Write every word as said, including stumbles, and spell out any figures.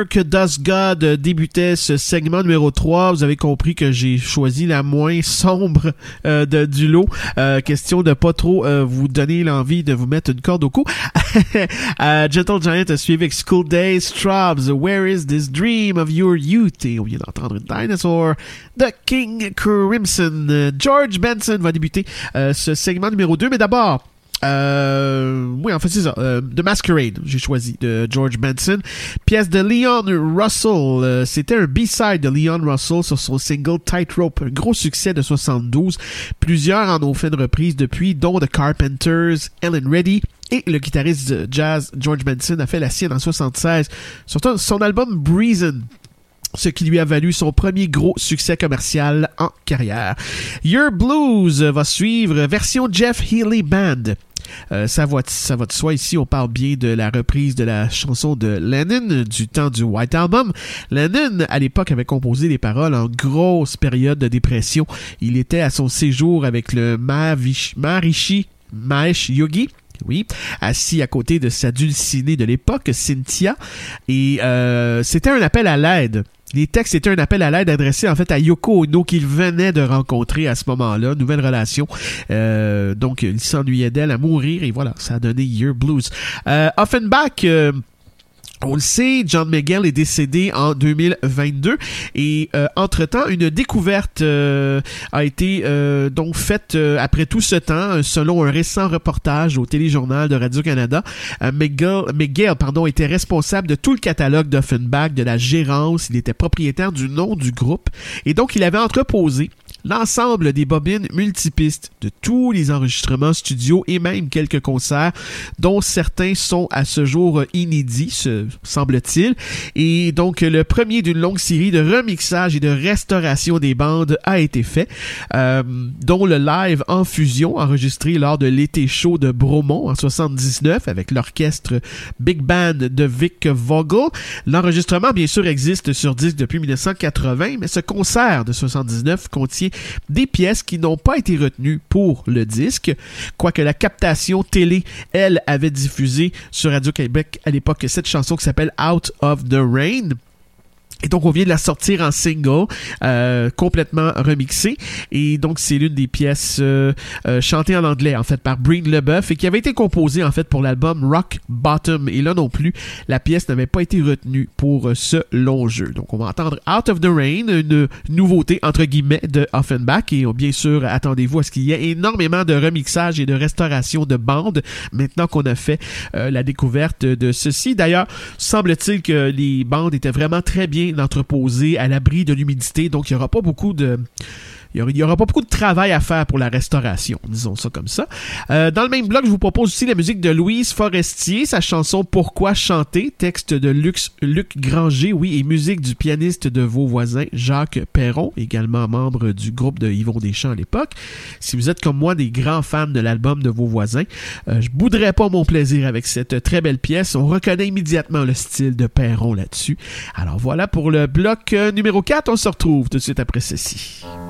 que Does God débutait ce segment numéro trois. Vous avez compris que j'ai choisi la moins sombre euh, de, du lot. Euh, question de pas trop euh, vous donner l'envie de vous mettre une corde au cou. euh, Gentle Giant a suivi avec School Days, Straubs, Where is this dream of your youth? Et on vient d'entendre Dinosaur, The King Crimson. Euh, George Benson va débuter euh, ce segment numéro deux. Mais d'abord, Euh, oui, en fait, c'est ça. Euh, The Masquerade, j'ai choisi, de George Benson. Pièce de Leon Russell. Euh, c'était un B-side de Leon Russell sur son single Tightrope. Un gros succès de soixante-douze. Plusieurs en ont fait une reprise depuis, dont The Carpenters, Ellen Reddy. Et le guitariste jazz George Benson a fait la sienne en soixante-seize sur son album Breezin', ce qui lui a valu son premier gros succès commercial en carrière. Your Blues va suivre, version Jeff Healey Band. Euh, ça, va, ça va de soi ici, on parle bien de la reprise de la chanson de Lennon du temps du White Album. Lennon, à l'époque, avait composé les paroles en grosse période de dépression. Il était à son séjour avec le Maharishi, Maharishi Mahesh Yogi. Oui, assis à côté de sa dulcinée de l'époque, Cynthia, et euh, c'était un appel à l'aide. Les textes étaient un appel à l'aide adressé en fait à Yoko Ono qu'il venait de rencontrer à ce moment-là, nouvelle relation. Euh, donc il s'ennuyait d'elle à mourir et voilà, ça a donné Your Blues. Euh, Offenbach, euh, on le sait, John Mayall est décédé en deux mille vingt-deux et euh, entre-temps, une découverte euh, a été euh, donc faite euh, après tout ce temps, selon un récent reportage au téléjournal de Radio-Canada. Euh, Mayall, Mayall pardon, était responsable de tout le catalogue d'Offenbach, de la gérance, il était propriétaire du nom du groupe et donc il avait entreposé l'ensemble des bobines multipistes de tous les enregistrements studio et même quelques concerts dont certains sont à ce jour inédits, se semble-t-il. Et donc le premier d'une longue série de remixage et de restauration des bandes a été fait, euh, dont le live en fusion enregistré lors de l'été chaud de Bromont en soixante-dix-neuf avec l'orchestre Big Band de Vic Vogel. L'enregistrement bien sûr existe sur disque depuis dix-neuf cent quatre-vingts, mais ce concert de soixante-dix-neuf contient des pièces qui n'ont pas été retenues pour le disque, quoique la captation télé, elle, avait diffusé sur Radio-Québec à l'époque cette chanson qui s'appelle Out of the Rain. Et donc, on vient de la sortir en single, euh, complètement remixée. Et donc, c'est l'une des pièces euh, euh, chantées en anglais, en fait, par Breen LeBeuf et qui avait été composée, en fait, pour l'album Rock Bottom. Et là non plus, la pièce n'avait pas été retenue pour euh, ce long jeu. Donc, on va entendre Out of the Rain, une nouveauté, entre guillemets, de Offenbach. Et euh, bien sûr, attendez-vous à ce qu'il y ait énormément de remixage et de restauration de bandes, maintenant qu'on a fait euh, la découverte de ceci. D'ailleurs, semble-t-il que les bandes étaient vraiment très bien entreposé à l'abri de l'humidité, donc il n'y aura pas beaucoup de il n'y aura pas beaucoup de travail à faire pour la restauration, disons ça comme ça. Euh, dans le même bloc, je vous propose aussi la musique de Louise Forestier, sa chanson Pourquoi chanter, texte de Luc, Luc Granger, oui, et musique du pianiste de Vos voisins, Jacques Perron, également membre du groupe de Yvon Deschamps à l'époque. Si vous êtes comme moi des grands fans de l'album de Vos voisins, euh, je bouderais pas mon plaisir avec cette très belle pièce. On reconnaît immédiatement le style de Perron là-dessus. Alors voilà pour le bloc euh, numéro quatre, on se retrouve tout de suite après ceci.